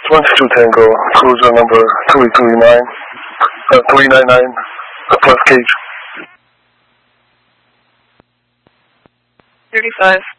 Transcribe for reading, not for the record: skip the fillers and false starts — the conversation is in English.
22 Tango, cruiser number 399, plus gauge. 35.